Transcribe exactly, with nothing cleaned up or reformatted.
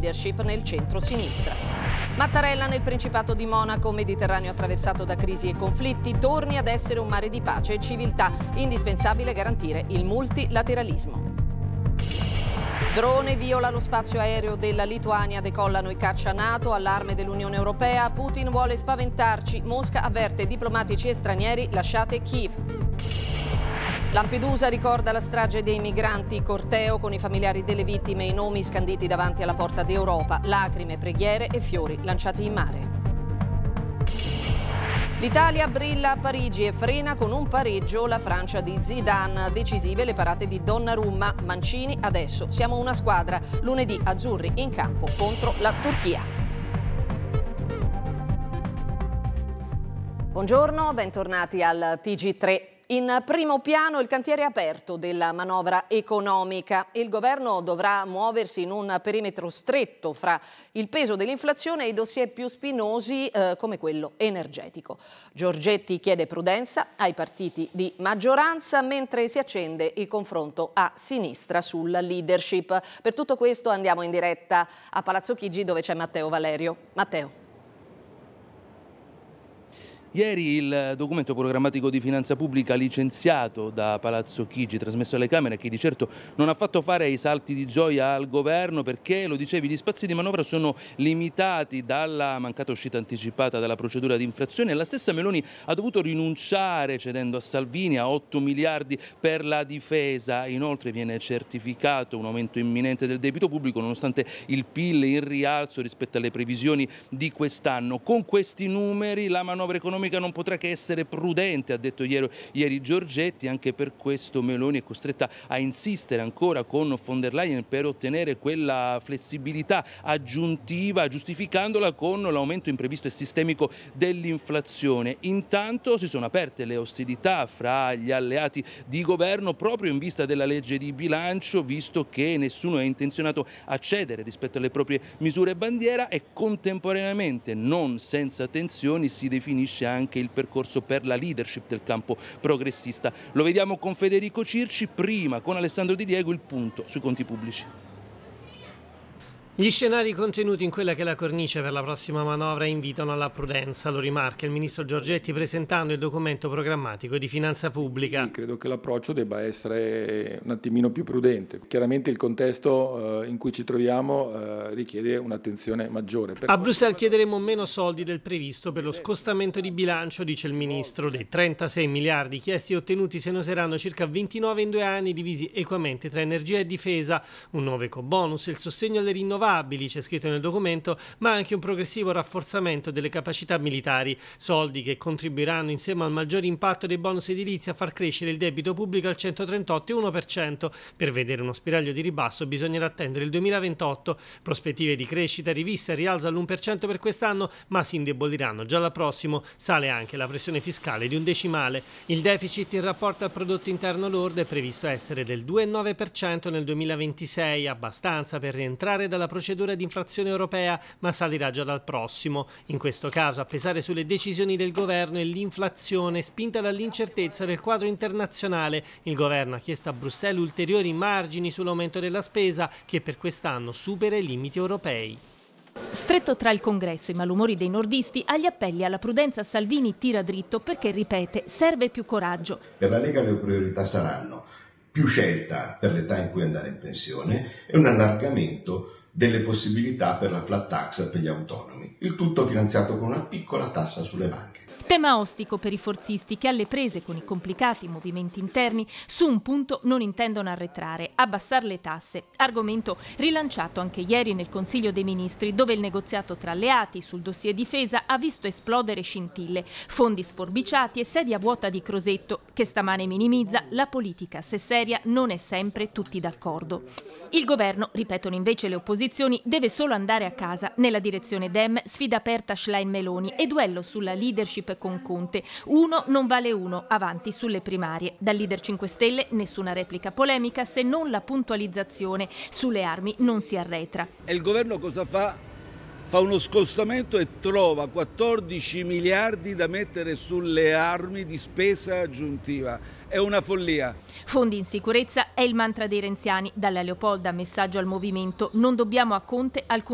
leadership nel centro-sinistra. Mattarella nel Principato di Monaco, Mediterraneo attraversato da crisi e conflitti, torni ad essere un mare di pace e civiltà, indispensabile garantire il multilateralismo. Drone viola lo spazio aereo della Lituania, decollano i caccia NATO, allarme dell'Unione Europea, Putin vuole spaventarci, Mosca avverte diplomatici e stranieri, lasciate Kiev. Lampedusa ricorda la strage dei migranti, corteo con i familiari delle vittime e i nomi scanditi davanti alla porta d'Europa, lacrime, preghiere e fiori lanciati in mare. L'Italia brilla a Parigi e frena con un pareggio la Francia di Zidane, decisive le parate di Donnarumma, Mancini, adesso siamo una squadra, lunedì azzurri in campo contro la Turchia. Buongiorno, bentornati al T G tre. In primo piano il cantiere aperto della manovra economica. Il governo dovrà muoversi in un perimetro stretto fra il peso dell'inflazione e i dossier più spinosi eh, come quello energetico. Giorgetti chiede prudenza ai partiti di maggioranza mentre si accende il confronto a sinistra sulla leadership. Per tutto questo andiamo in diretta a Palazzo Chigi dove c'è Matteo Valerio. Matteo. Ieri il documento programmatico di finanza pubblica licenziato da Palazzo Chigi, trasmesso alle Camere, che di certo non ha fatto fare i salti di gioia al governo perché, lo dicevi, gli spazi di manovra sono limitati dalla mancata uscita anticipata dalla procedura di infrazione e la stessa Meloni ha dovuto rinunciare, cedendo a Salvini, a otto miliardi per la difesa. Inoltre viene certificato un aumento imminente del debito pubblico nonostante il P I L in rialzo rispetto alle previsioni di quest'anno. Con questi numeri la manovra economica non potrà che essere prudente, ha detto ieri, ieri Giorgetti. Anche per questo Meloni è costretta a insistere ancora con von der Leyen per ottenere quella flessibilità aggiuntiva, giustificandola con l'aumento imprevisto e sistemico dell'inflazione. Intanto si sono aperte le ostilità fra gli alleati di governo proprio in vista della legge di bilancio, visto che nessuno è intenzionato a cedere rispetto alle proprie misure bandiera e contemporaneamente, non senza tensioni, si definisce anche il percorso per la leadership del campo progressista. Lo vediamo con Federico Circi, prima con Alessandro Di Diego il punto sui conti pubblici. Gli scenari contenuti in quella che è la cornice per la prossima manovra invitano alla prudenza, lo rimarca il ministro Giorgetti presentando il documento programmatico di finanza pubblica. Sì, credo che l'approccio debba essere un attimino più prudente. Chiaramente il contesto eh, in cui ci troviamo eh, richiede un'attenzione maggiore. Per A Bruxelles chiederemo meno soldi del previsto per lo scostamento di bilancio, dice il ministro. Dei trentasei miliardi chiesti e ottenuti se ne useranno circa ventinove in due anni divisi equamente tra energia e difesa, un nuovo ecobonus, il sostegno alle rinnovabili, c'è scritto nel documento, ma anche un progressivo rafforzamento delle capacità militari, soldi che contribuiranno insieme al maggiore impatto dei bonus edilizi a far crescere il debito pubblico al centotrentotto virgola uno per cento. Per vedere uno spiraglio di ribasso bisognerà attendere il duemilaventotto, prospettive di crescita riviste al rialzo all'uno per cento per quest'anno, ma si indeboliranno già l'anno prossimo. Sale anche la pressione fiscale di un decimale. Il deficit in rapporto al prodotto interno lordo è previsto essere del due virgola nove per cento nel duemilaventisei, abbastanza per rientrare dalla procedura di infrazione europea, ma salirà già dal prossimo. In questo caso a pesare sulle decisioni del governo è l'inflazione spinta dall'incertezza del quadro internazionale. Il governo ha chiesto a Bruxelles ulteriori margini sull'aumento della spesa che per quest'anno supera i limiti europei. Stretto tra il congresso e i malumori dei nordisti, agli appelli alla prudenza Salvini tira dritto perché, ripete, serve più coraggio. Per la Lega le priorità saranno più scelta per l'età in cui andare in pensione e un allargamento delle possibilità per la flat tax per gli autonomi, il tutto finanziato con una piccola tassa sulle banche. Tema ostico per i forzisti che alle prese con i complicati movimenti interni su un punto non intendono arretrare, abbassare le tasse. Argomento rilanciato anche ieri nel Consiglio dei Ministri, dove il negoziato tra alleati sul dossier difesa ha visto esplodere scintille, fondi sforbiciati e sedia vuota di Crosetto, che stamane minimizza la politica, se seria, non è sempre tutti d'accordo. Il governo, ripetono invece le opposizioni, deve solo andare a casa. Nella direzione Dem, sfida aperta Schlein-Meloni e duello sulla leadership con Conte. Uno non vale uno, avanti sulle primarie. Dal leader cinque Stelle nessuna replica polemica se non la puntualizzazione. Sulle armi non si arretra. E il governo cosa fa? Fa uno scostamento e trova quattordici miliardi da mettere sulle armi di spesa aggiuntiva. È una follia. Fondi in sicurezza è il mantra dei renziani. Dalla Leopolda messaggio al movimento: non dobbiamo a Conte alcun